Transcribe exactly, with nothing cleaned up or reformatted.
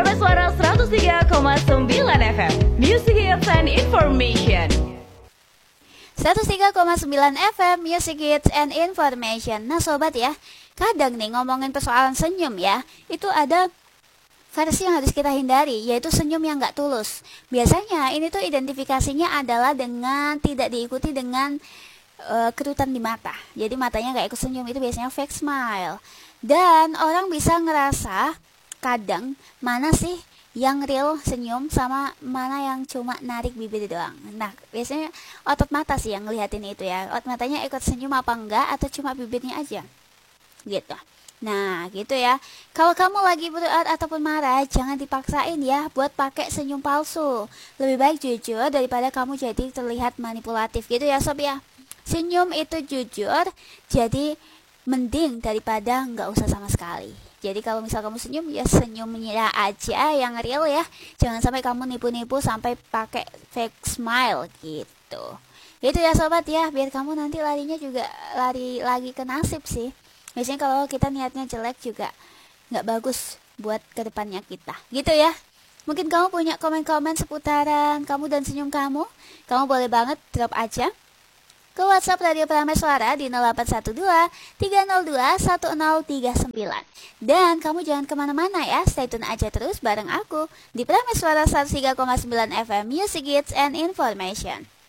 Suara seratus tiga koma sembilan F M, Music Hits and Information. seratus tiga koma sembilan F M, Music Hits and Information. Nah sobat ya, kadang nih ngomongin persoalan senyum ya, itu ada versi yang harus kita hindari, yaitu senyum yang gak tulus. Biasanya ini tuh identifikasinya adalah dengan tidak diikuti dengan uh, kerutan di mata. Jadi matanya gak ikut senyum, itu biasanya fake smile. Dan orang bisa ngerasa kadang mana sih yang real senyum sama mana yang cuma narik bibir doang. Nah biasanya otot mata sih yang ngeliatin itu ya, otot matanya ikut senyum apa enggak, atau cuma bibirnya aja gitu. Nah gitu ya, kalau kamu lagi berat ataupun marah, jangan dipaksain ya buat pakai senyum palsu. Lebih baik jujur daripada kamu jadi terlihat manipulatif gitu ya sob ya. Senyum itu jujur, jadi mending daripada nggak usah sama sekali. Jadi kalau misal kamu senyum, ya senyumnya aja yang real ya. Jangan sampai kamu nipu-nipu sampai pakai fake smile gitu. Itu ya sobat ya, biar kamu nanti larinya juga lari lagi ke nasib sih. Biasanya kalau kita niatnya jelek juga nggak bagus buat kedepannya kita. Gitu ya. Mungkin kamu punya komen-komen seputaran kamu dan senyum kamu. Kamu boleh banget drop aja ke WhatsApp Radio Prameswara di nol delapan satu dua tiga nol dua satu nol tiga sembilan. Dan kamu jangan kemana-mana ya, stay tune aja terus bareng aku di Prameswara seratus tiga koma sembilan F M, Music Hits and Information.